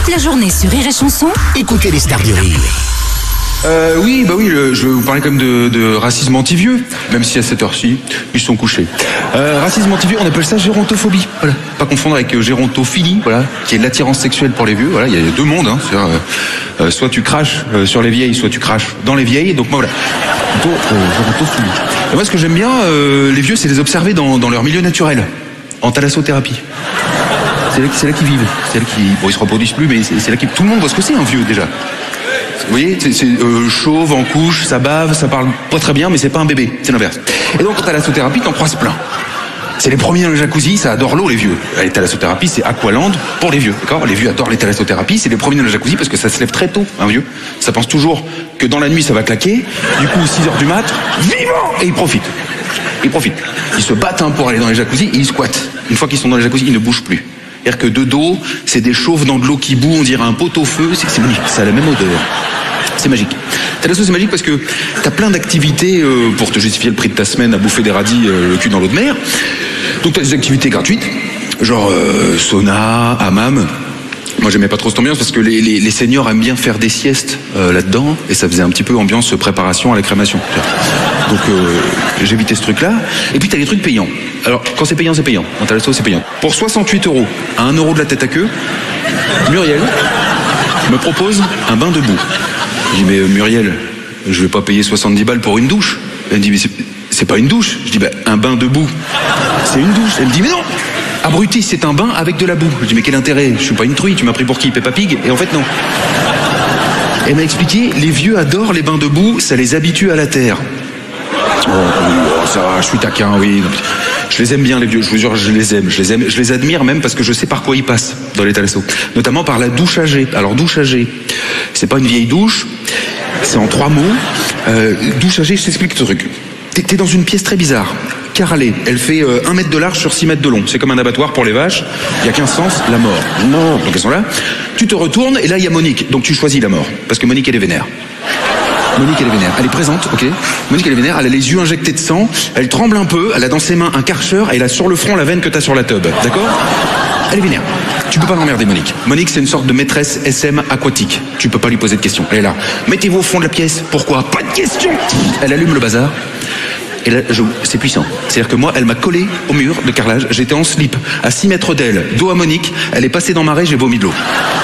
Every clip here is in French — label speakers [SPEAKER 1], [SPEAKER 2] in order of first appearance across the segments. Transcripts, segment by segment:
[SPEAKER 1] Toute la journée sur Rire et Chanson,
[SPEAKER 2] Écoutez les stars du rire.
[SPEAKER 3] Oui, je vais vous parler quand même de racisme anti-vieux, même si à cette heure-ci, ils sont couchés. Racisme anti-vieux, on appelle ça gérontophobie. Voilà. Pas confondre avec gérontophilie, voilà, qui est l'attirance sexuelle pour les vieux. Voilà, il y a deux mondes, hein. Soit tu craches sur les vieilles, soit tu craches dans les vieilles. Donc moi, voilà, plutôt gérontophilie. Et moi, ce que j'aime bien, les vieux, c'est les observer dans leur milieu naturel, en thalassothérapie. C'est là qu'ils vivent. C'est là qu'ils, bon, ils se reproduisent plus, mais c'est là qu'ils, tout le monde voit ce que c'est un vieux déjà. Vous voyez, c'est chauve, en couche, ça bave, ça parle pas très bien, mais c'est pas un bébé, c'est l'inverse. Et donc, quand t'as la thalassothérapie, t'en croises plein. C'est les premiers dans le jacuzzi, ça adore l'eau, les vieux. Les thalassothérapie, c'est Aqualand pour les vieux, d'accord? Les vieux adorent les thalassothérapies, c'est les premiers dans le jacuzzi parce que ça se lève très tôt, un vieux. Ça pense toujours que dans la nuit, ça va claquer. Du coup, 6h du mat, vivant! Et ils profitent. Ils se battent pour aller dans les jacuzzis et ils squattent. Une fois qu'ils sont dans les jacuzzis, ils ne bougent plus. C'est-à-dire que de dos, c'est des chauves dans de l'eau qui bout, on dirait un pot-au-feu, c'est magnifique, ça a la même odeur. C'est magique. Thalasso, c'est magique parce que t'as plein d'activités pour te justifier le prix de ta semaine à bouffer des radis le cul dans l'eau de mer. Donc t'as des activités gratuites, genre sauna, hammam. Moi j'aimais pas trop cette ambiance parce que les seniors aiment bien faire des siestes là-dedans et ça faisait un petit peu ambiance préparation à la crémation. Donc j'ai évité ce truc-là. Et puis t'as les trucs payants. Alors quand c'est payant, c'est payant. En Thalasso, c'est payant. Pour 68 €, à 1 € de la tête à queue, Muriel me propose un bain de boue. Je dis mais Muriel, je vais pas payer 70 balles pour une douche. Elle me dit mais c'est pas une douche. Je dis bah un bain de boue, c'est une douche. Elle me dit mais non, abruti, c'est un bain avec de la boue. Je dis mais quel intérêt? Je suis pas une truie, tu m'as pris pour qui? Peppa Pig? Et en fait non. Elle m'a expliqué, les vieux adorent les bains de boue, ça les habitue à la terre. Oh, ça va, je suis taquin, oui. Je les aime bien les vieux, je vous jure, je les admire même parce que je sais par quoi ils passent dans les thalassos. Notamment par la douche âgée. Alors douche âgée, c'est pas une vieille douche, c'est en 3 mots. Douche âgée, je t'explique ce truc. T'es dans une pièce très bizarre, carrelée. Elle fait 1 mètre de large sur 6 mètres de long. C'est comme un abattoir pour les vaches. Il y a qu'un sens, la mort. Non. Donc elles sont là. Tu te retournes et là il y a Monique. Donc tu choisis la mort parce que Monique elle est vénère. Elle est présente, ok. Monique elle est vénère, elle a les yeux injectés de sang, elle tremble un peu, elle a dans ses mains un Karcher et elle a sur le front la veine que t'as sur la tube, d'accord? Elle est vénère. Tu peux pas l'emmerder Monique. Monique c'est une sorte de maîtresse SM aquatique. Tu peux pas lui poser de questions. Elle est là. Mettez-vous au fond de la pièce. Pourquoi? Pas de questions. Elle allume le bazar. Et là, c'est puissant. C'est-à-dire que moi, elle m'a collé au mur de carrelage. J'étais en slip, à 6 mètres d'elle, dos à Monique. Elle est passée dans ma raie, j'ai vomi de l'eau.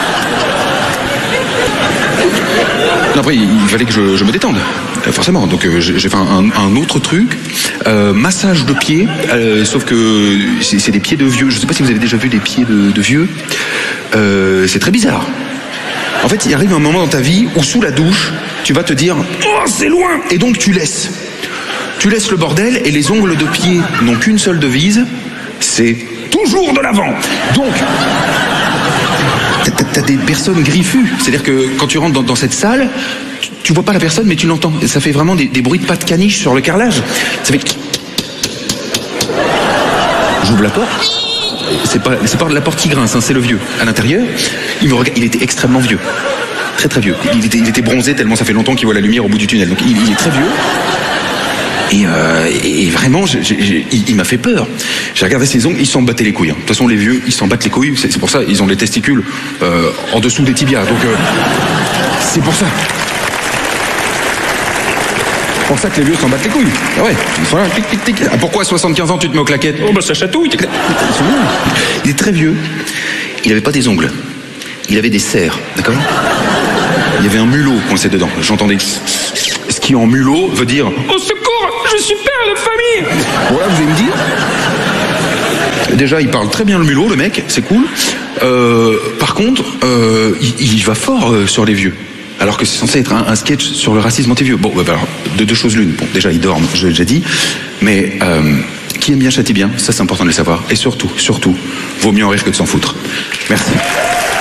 [SPEAKER 3] Après, il fallait que je me détende, forcément. Donc j'ai fait un autre truc, massage de pieds, sauf que c'est des pieds de vieux. Je ne sais pas si vous avez déjà vu des pieds de vieux. C'est très bizarre. En fait, il arrive un moment dans ta vie où sous la douche, tu vas te dire « Oh, c'est loin !» Et donc tu laisses. Tu laisses le bordel et les ongles de pied n'ont qu'une seule devise, c'est toujours de l'avant. Donc... T'as des personnes griffues. C'est-à-dire que quand tu rentres dans cette salle, tu vois pas la personne, mais tu l'entends. Et ça fait vraiment des bruits de pattes caniche sur le carrelage. Ça fait... J'ouvre la porte. C'est pas la porte qui grince, hein, c'est le vieux. À l'intérieur, il me regarde. Il était extrêmement vieux. Très très vieux. Il était bronzé tellement ça fait longtemps qu'il voit la lumière au bout du tunnel. Donc il est très vieux. Et vraiment, il m'a fait peur. J'ai regardé ses ongles, ils s'en battaient les couilles. De toute façon, les vieux, ils s'en battent les couilles. C'est pour ça, ils ont les testicules en dessous des tibias. Donc, c'est pour ça. C'est pour ça que les vieux s'en battent les couilles. Ah ouais, ils sont là, tic, tic, tic. Ah, pourquoi à 75 ans, tu te mets aux claquettes? Oh, bah ça chatouille. Il est très vieux. Il n'avait pas des ongles. Il avait des serres, d'accord? Il y avait un mulot coincé dedans. J'entendais... Ce qui en mulot veut dire « Au secours, je suis père de famille !» Voilà, vous allez me dire. Déjà, il parle très bien le mulot, le mec, c'est cool. Par contre, il va fort sur les vieux. Alors que c'est censé être un sketch sur le racisme anti-vieux. Bon, bah, alors, de deux choses l'une. Bon, déjà, il dorment, je l'ai déjà dit. Mais qui aime bien châtie bien, ça c'est important de le savoir. Et surtout, vaut mieux en rire que de s'en foutre. Merci.